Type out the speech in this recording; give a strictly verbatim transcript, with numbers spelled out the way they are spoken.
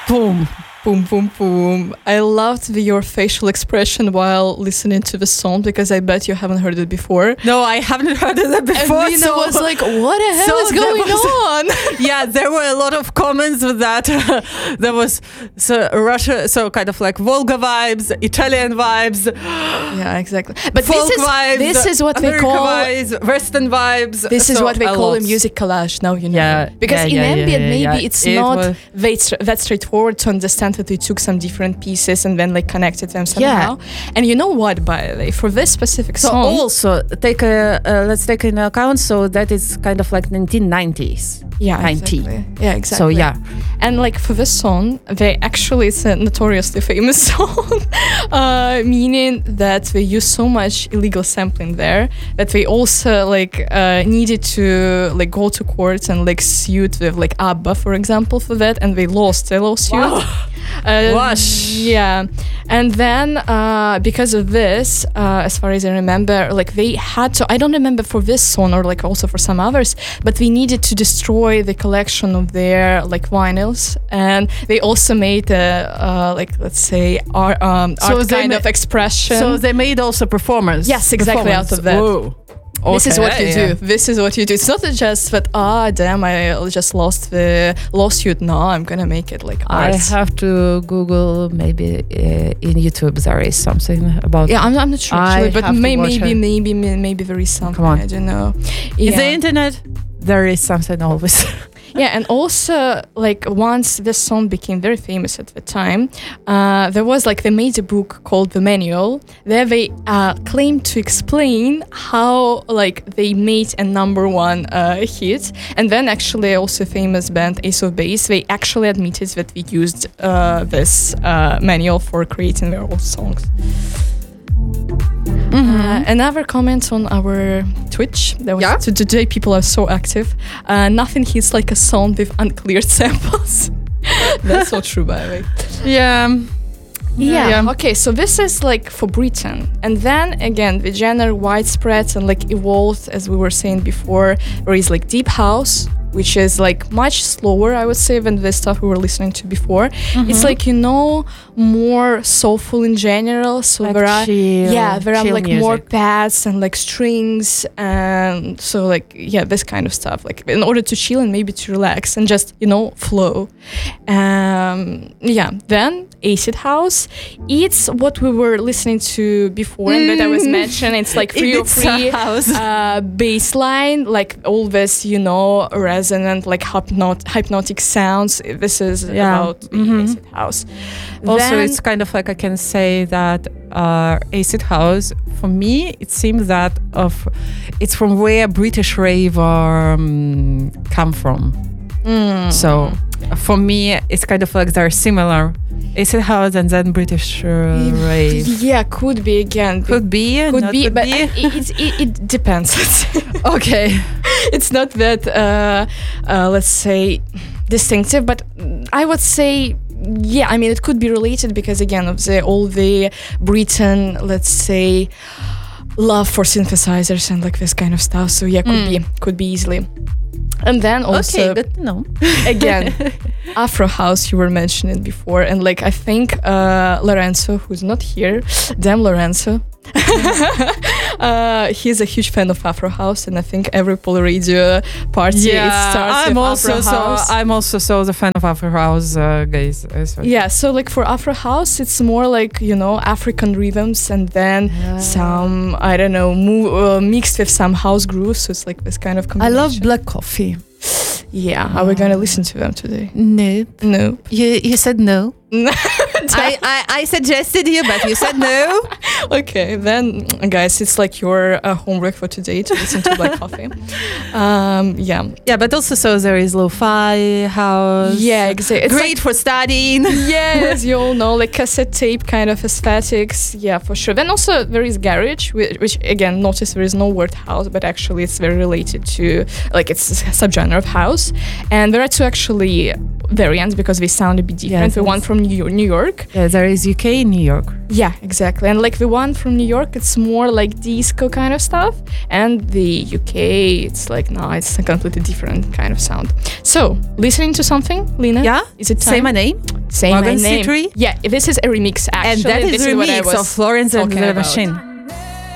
boom. Boom, boom, boom. I loved the, your facial expression while listening to the song because I bet you haven't heard it before. No, I haven't heard it before. And Lina so was like, what the hell so is going was, on? Yeah, there were a lot of comments with that. There was so Russia, so kind of like Volga vibes, Italian vibes. Yeah, exactly. But folk this is, vibes, this is what America we call... vibes, Western vibes. This is so what we a call lot. a music collage, now you know. Yeah, because yeah, in yeah, ambient, yeah, maybe yeah. it's It not was- that, stra- that straightforward to understand that we took some different pieces and then like connected them somehow. And you know what, by the way, for this specific So song... also take a uh, let's take into account. So that is kind of like nineteen nineties. Yeah, ninety. exactly. Yeah, exactly. So yeah, And like for this song, they actually, it's a notoriously famous song, uh, meaning that they use so much illegal sampling there that they also like uh, needed to like go to court and like sued with like ABBA, for example, for that, and they lost their lawsuit. Wow. Uh, Wash. Yeah, and then uh, because of this, uh, as far as I remember, like they had to. I don't remember for this song or like also for some others, but they needed to destroy the collection of their like vinyls, and they also made a uh, like let's say art, um, So art they kind ma- of expression. so they made also performance. Yes, exactly, out of that. Whoa. This is what you Okay, do. This is what you do. It's not just that, ah, damn, I just lost the lawsuit. No, I'm gonna make it like art. I have to Google, maybe uh, in YouTube there is something about. Yeah, I'm, I'm not sure I actually, but have to may, watch maybe, it. maybe, maybe, maybe there is something. Come on. I don't know. In Yeah. the internet, there is something always. Yeah, and also like once this song became very famous at the time, uh, there was like they made a book called The Manual. There they uh, claimed to explain how like they made a number one uh, hit, and then actually also famous band Ace of Base, they actually admitted that we used uh, this uh, manual for creating their own songs. Mm-hmm. Uh, another comment on our Twitch. That was Yeah? t- today people are so active. Uh, nothing hits like a song with uncleared samples. That's so true, by the way. Yeah. Yeah. Yeah. Okay, so this is like for Britain, and then again the genre widespread and like evolved, as we were saying before. There is like deep house, which is like much slower, I would say, than the stuff we were listening to before. Mm-hmm. It's like, you know, more soulful in general. So Like there are chill- yeah, there are chill like more music. pads and like strings, and so like yeah, this kind of stuff. Like in order to chill and maybe to relax and just, you know, flow. Um, yeah. Then acid house. It's what we were listening to before and that I was mentioning. It's like three or Ibiza three house. uh, bass line, like all this, you know, resonant, like hypnot- hypnotic sounds. This is Yeah. about the Mhm. acid house. Also, Then- it's kind of like I can say that uh, acid house for me. It seems that of it's from where British rave um, come from. Mm. So for me, it's kind of like they're similar. Acid house and then British uh, rave. Yeah, could be again. Could be, could not be, could but be. I- it, it, it depends. Okay. It's not that, uh, uh, let's say, distinctive, but I would say, yeah, I mean, it could be related because, again, of the all the Britain, let's say, love for synthesizers and like this kind of stuff. So yeah, could Mm. be, could be easily. And then also, Okay, but no. again, Afro House you were mentioning before, and like I think uh, Lorenzo, who's not here, damn Lorenzo, uh, he's a huge fan of Afro House, and I think every Polar Radio party it starts I'm with also Afro so House. I'm also so the fan of Afro House uh, guys. uh, so- Yeah, so like for Afro House, it's more like, you know, African rhythms and then Yeah. some, I don't know, mo- uh, mixed with some house grooves. So it's like this kind of I combination. love black coffee. Yeah, are we gonna listen to them today? Nope. No. You you said no. I, I, I suggested you, but you said no. Okay, then, guys, it's like your uh, homework for today to listen to Black Coffee. Um, yeah. Yeah, but also so there is lo-fi house. Yeah, exactly. It's Great for studying. like, yeah, as you all know, like cassette tape kind of aesthetics. Yeah, for sure. Then also there is garage, which, which again, notice there is no word house, but actually it's very related to, like, it's a subgenre of house. And there are two actually variants because they sound a bit different. Yes, the one yes. from New New York. Yeah, there is U K in New York. Yeah, exactly. And like the one from New York, it's more like disco kind of stuff. And the U K, it's like, no, it's a completely different kind of sound. So, listening to something, Lina? Yeah? Is it time? Say my name. Say Wagon my name. C three? Yeah, this is a remix actually. And that is this a is what I remix was of Florence and talking the about. Machine.